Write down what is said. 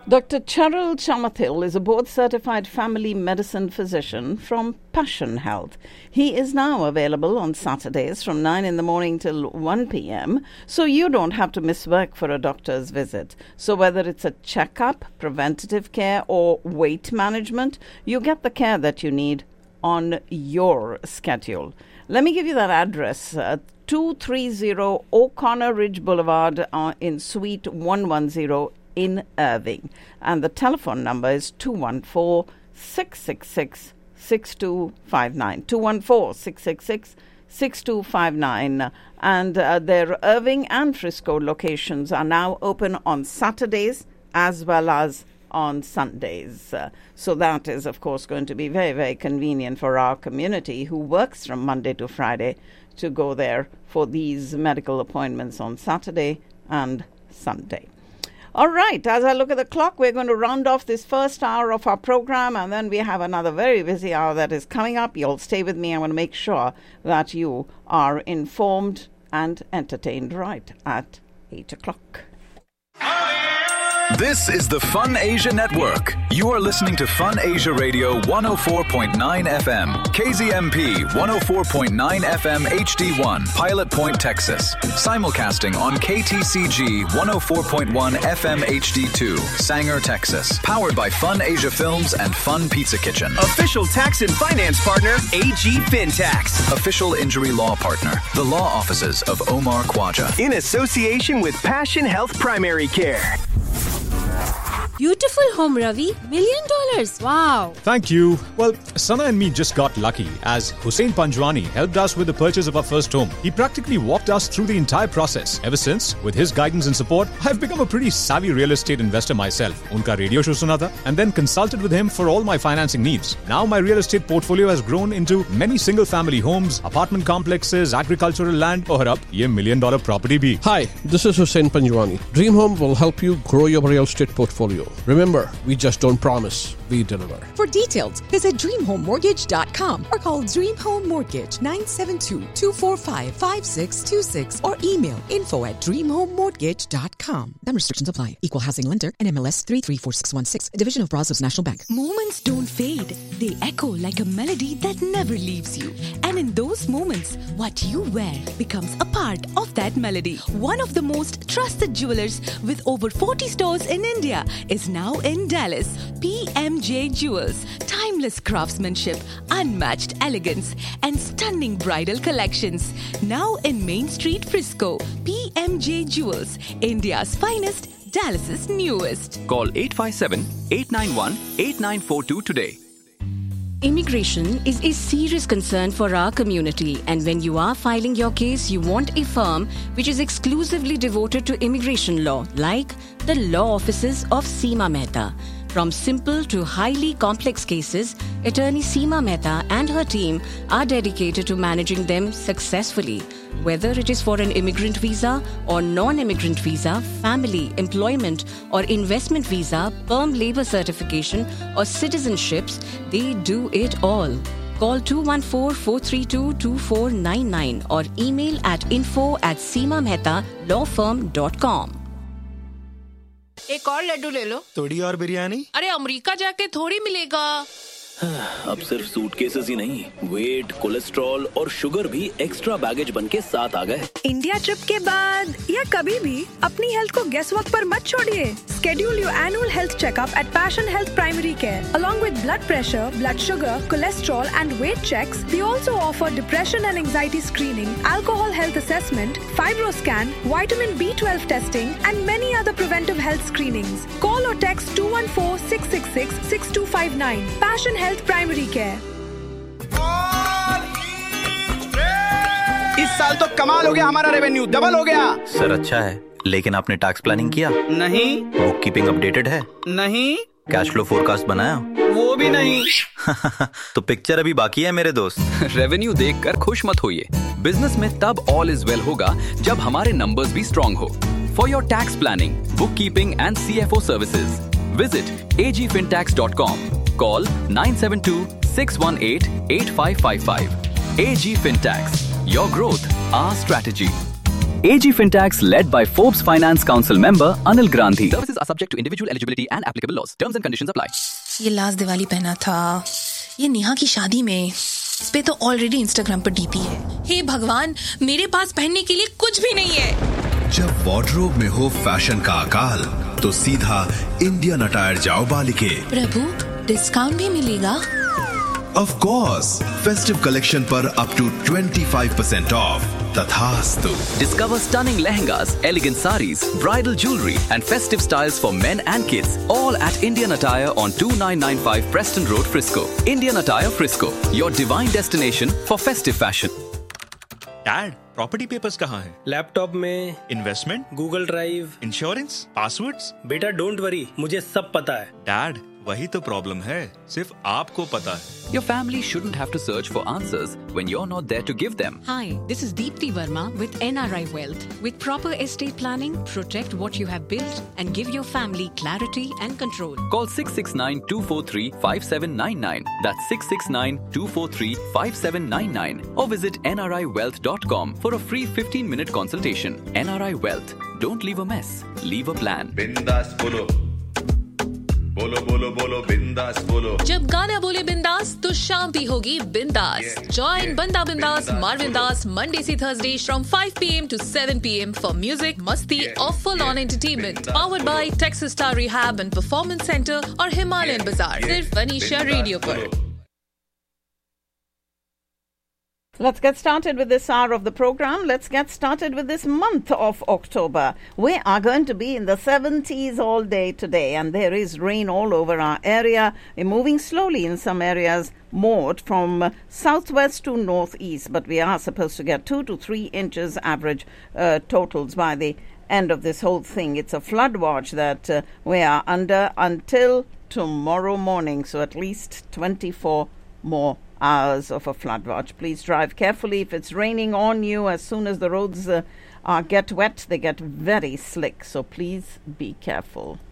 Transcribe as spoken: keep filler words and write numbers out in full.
Doctor Charal Chamathil is a board-certified family medicine physician from Passion Health. He is now available on Saturdays from nine in the morning till one p.m, so you don't have to miss work for a doctor's visit. So whether it's a checkup, preventative care or weight management, you get the care that you need on your schedule. Let me give you that address. Uh, two thirty O'Connor Ridge Boulevard uh, in Suite one ten in Irving. And the telephone number is two one four, six six six, six two five nine. two one four, six six six, six two five nine. And uh, their Irving and Frisco locations are now open on Saturdays as well as on Sundays. Uh, so that is, of course, going to be very, very convenient for our community who works from Monday to Friday to go there for these medical appointments on Saturday and Sunday. All right, as I look at the clock, we're going to round off this first hour of our program, and then we have another very busy hour that is coming up. You'll stay with me. I want to make sure that you are informed and entertained right at eight o'clock. This is the Fun Asia Network. You are listening to Fun Asia Radio one oh four point nine F M, K Z M P one oh four point nine F M H D one, Pilot Point, Texas. Simulcasting on K T C G one oh four point one F M H D two, Sanger, Texas. Powered by Fun Asia Films and Fun Pizza Kitchen. Official tax and finance partner, A G FinTax. Official injury law partner, the law offices of Omar Khwaja. In association with Passion Health Primary Care. Beautiful home, Ravi. Million dollars. Wow. Thank you. Well, Sana and me just got lucky as Hussein Panjwani helped us with the purchase of our first home. He practically walked us through the entire process. Ever since, with his guidance and support, I've become a pretty savvy real estate investor myself. Unka radio show suna tha, and then consulted with him for all my financing needs. Now my real estate portfolio has grown into many single-family homes, apartment complexes, agricultural land, और अब ये million dollar property भी. Hi, this is Hussein Panjwani. Dream Home will help you grow your real estate portfolio. Remember, we just don't promise, we deliver. For details, visit dream home mortgage dot com or call Dream Home Mortgage nine seven two, two four five, five six two six or email info at dream home mortgage dot com. Some restrictions apply. Equal housing lender and M L S three three four six one six, a division of Brazos National Bank. Moments don't fade. They echo like a melody that never leaves you. And in those moments, what you wear becomes a part of that melody. One of the most trusted jewelers with over forty stores in India is now in Dallas. P M J Jewels. Timeless craftsmanship, unmatched elegance, and stunning bridal collections. Now in Main Street, Frisco. P M J Jewels. India's finest, Dallas's newest. Call eight five seven, eight nine one, eight nine four two today. Immigration is a serious concern for our community, and when you are filing your case, you want a firm which is exclusively devoted to immigration law, like the law offices of Seema Mehta. From simple to highly complex cases, attorney Seema Mehta and her team are dedicated to managing them successfully. Whether it is for an immigrant visa or non-immigrant visa, family, employment or investment visa, perm labor certification or citizenships, they do it all. Call two one four, four three two, two four nine nine or email at info at seema mehta law firm dot com. एक और लड्डू ले लो. थोड़ी और बिरयानी. अरे America जाके थोड़ी मिलेगा. अब सिर्फ सूटकेसेस ही नहीं, वेट, कोलेस्ट्रॉल और शुगर भी एक्स्ट्रा बैगेज बनके साथ आ गए. इंडिया ट्रिप के बाद या कभी भी अपनी हेल्थ को गेस वक्त पर मत छोड़िए. Schedule your annual health checkup at Passion Health Primary Care. Along with blood pressure, blood sugar, cholesterol and weight checks, they also offer depression and anxiety screening, alcohol health assessment, fibroscan, vitamin B twelve testing and many other preventive health screenings. Call or text two one four, six six six, six two five nine. Passion Health Primary Care. इस साल तो कमाल हो गया, हमारा revenue double हो गया. Sir अच्छा है, लेकिन आपने टैक्स प्लानिंग किया? नहीं. बुक कीपिंग अपडेटेड है? नहीं. कैश फ्लो फोरकास्ट बनाया? वो भी नहीं. तो पिक्चर अभी बाकी है मेरे दोस्त. रेवेन्यू देखकर खुश मत होइए. बिजनेस में तब ऑल इज वेल होगा जब हमारे नंबर्स भी स्ट्रॉन्ग हो. For your tax planning, book keeping and C F O services, visit a g fintax dot com. Call nine seven two, six one eight, eight five five five. A G FinTax. Your growth, our strategy. A G Fintax, led by Forbes Finance Council member Anil Gandhi. Services are subject to individual eligibility and applicable laws. Terms and conditions apply. ये last Diwali पहना था, ये नेहा की शादी में, इस पे तो ऑलरेडी इंस्टाग्राम पर डीपी है। हे भगवान, मेरे पास पहनने के लिए कुछ भी नहीं है। जब वार्डरोब में हो फैशन का अकाल, तो सीधा इंडियन अटायर जाओ बालिके। प्रभु, डिस्काउंट भी मिलेगा? Of course, festive collection पर up to twenty-five percent off. Tathastu. Discover stunning lehengas, elegant saris, bridal jewelry, and festive styles for men and kids. All at Indian Attire on two nine nine five Preston Road, Frisco. Indian Attire Frisco, your divine destination for festive fashion. Dad, property papers कहाँ हैं? Laptop में। Investment? Google drive. Insurance? Passwords? बेटा don't worry, मुझे सब पता है। Dad, वही तो प्रॉब्लम है, सिर्फ आपको पता है। Your family shouldn't have to search for answers when you're not there to give them. Hi, this is Deepti Verma with N R I Wealth. With proper estate planning, protect what you have built and give your family clarity and control. Call six six nine, two four three, five seven nine nine. That's six six nine, two four three, five seven nine nine. Or visit N R I wealth dot com for a free fifteen minute consultation. N R I Wealth. Don't leave a mess. Leave a plan. बिंदास बोलो बोलो बोलो बोलो बिंदास बोलो। जब गाना बोले बिंदास तो शाम भी होगी बिंदास। Join Banda Bindas Marvin Das Monday से Thursday from five p m to seven p m for music, masti or full-on entertainment. Powered by Texas Star Rehab and Performance Center और Himalayan Bazaar. सिर्फ Vanisha radio पर। Let's get started with this hour of the program. Let's get started with this month of October. We are going to be in the seventies all day today, and there is rain all over our area. We're moving slowly in some areas, more from southwest to northeast, but we are supposed to get two to three inches average uh, totals by the end of this whole thing. It's a flood watch that uh, we are under until tomorrow morning, so at least twenty-four more hours of a flood watch. Please drive carefully. If it's raining on you, as soon as the roads uh, uh, get wet, they get very slick, so please be careful.